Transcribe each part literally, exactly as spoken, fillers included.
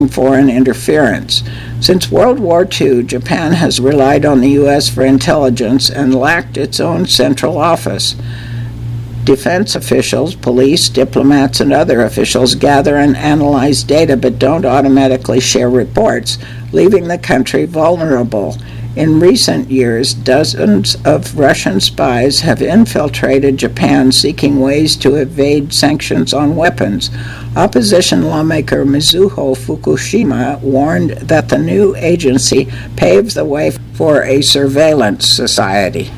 foreign interference. Since World War Two, Japan has relied on the U S for intelligence and lacked its own central office. Defense officials, police, diplomats, and other officials gather and analyze data but don't automatically share reports, leaving the country vulnerable. In recent years, dozens of Russian spies have infiltrated Japan seeking ways to evade sanctions on weapons. Opposition lawmaker Mizuho Fukushima warned that the new agency paves the way for a surveillance society.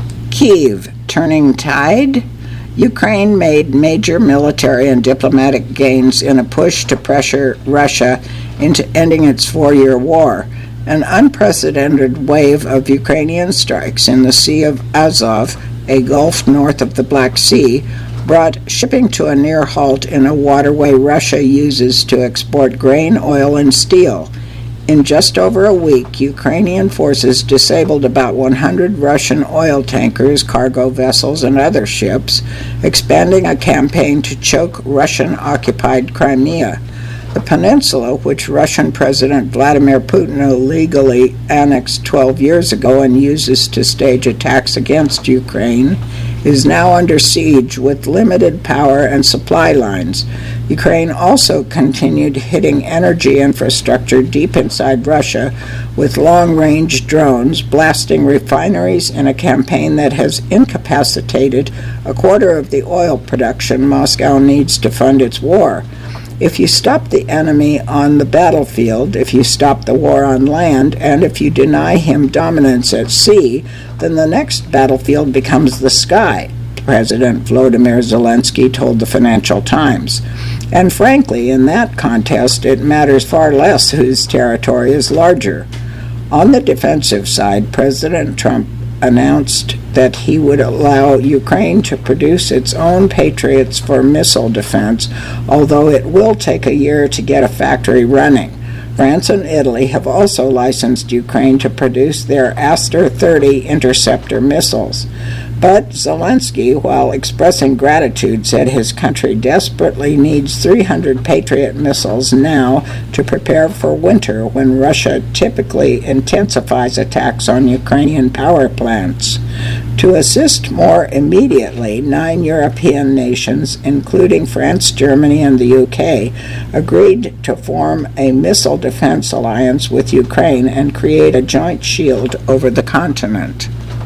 Kyiv, turning tide? Ukraine made major military and diplomatic gains in a push to pressure Russia into ending its four-year war. An unprecedented wave of Ukrainian strikes in the Sea of Azov, a gulf north of the Black Sea, brought shipping to a near halt in a waterway Russia uses to export grain, oil, and steel. In just over a week, Ukrainian forces disabled about one hundred Russian oil tankers, cargo vessels, and other ships, expanding a campaign to choke Russian-occupied Crimea. The peninsula, which Russian President Vladimir Putin illegally annexed twelve years ago and uses to stage attacks against Ukraine, is now under siege with limited power and supply lines. Ukraine also continued hitting energy infrastructure deep inside Russia with long-range drones, blasting refineries in a campaign that has incapacitated a quarter of the oil production Moscow needs to fund its war. If you stop the enemy on the battlefield, if you stop the war on land, and if you deny him dominance at sea, then the next battlefield becomes the sky, President Volodymyr Zelensky told the Financial Times. And frankly, in that contest, it matters far less whose territory is larger. On the defensive side, President Trump announced that he would allow Ukraine to produce its own Patriots for missile defense, although it will take a year to get a factory running. France and Italy have also licensed Ukraine to produce their Aster thirty interceptor missiles. But Zelensky, while expressing gratitude, said his country desperately needs three hundred Patriot missiles now to prepare for winter, when Russia typically intensifies attacks on Ukrainian power plants. To assist more immediately, nine European nations, including France, Germany, and the U K, agreed to form a missile defense alliance with Ukraine and create a joint shield over the continent.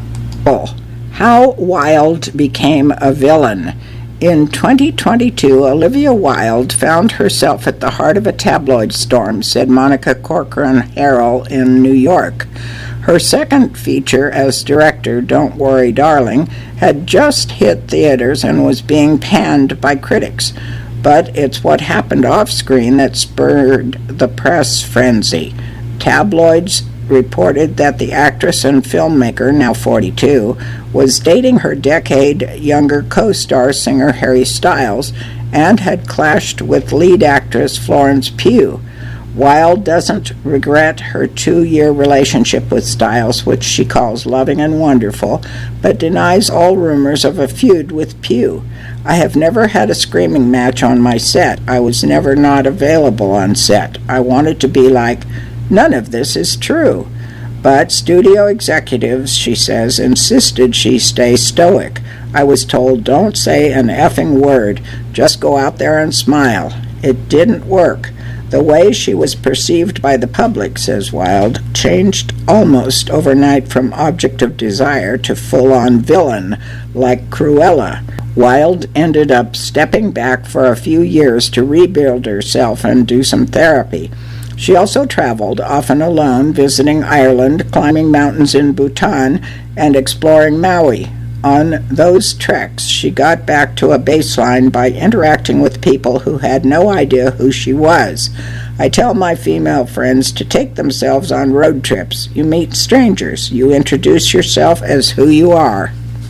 Oh. How Wilde became a villain. In twenty twenty-two, Olivia Wilde found herself at the heart of a tabloid storm, said Monica Corcoran Harrell in New York. Her second feature as director, Don't Worry, Darling, had just hit theaters and was being panned by critics. But it's what happened off-screen that spurred the press frenzy. Tabloids reported that the actress and filmmaker, now forty-two, was dating her decade-younger co-star singer Harry Styles and had clashed with lead actress Florence Pugh. Wilde doesn't regret her two-year relationship with Styles, which she calls loving and wonderful, but denies all rumors of a feud with Pugh. I have never had a screaming match on my set. I was never not available on set. I wanted to be like, none of this is true. But studio executives, she says, insisted she stay stoic. I was told, don't say an effing word, just go out there and smile. It didn't work. The way she was perceived by the public, says Wilde, changed almost overnight from object of desire to full-on villain, like Cruella. Wilde ended up stepping back for a few years to rebuild herself and do some therapy. She also traveled, often alone, visiting Ireland, climbing mountains in Bhutan, and exploring Maui. On those treks, she got back to a baseline by interacting with people who had no idea who she was. I tell my female friends to take themselves on road trips. You meet strangers. You introduce yourself as who you are.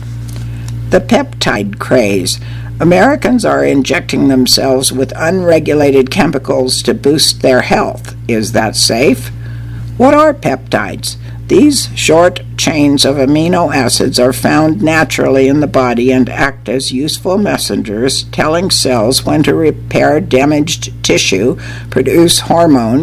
The peptide craze. Americans are injecting themselves with unregulated chemicals to boost their health. Is that safe? What are peptides? These short chains of amino acids are found naturally in the body and act as useful messengers, telling cells when to repair damaged tissue, produce hormones,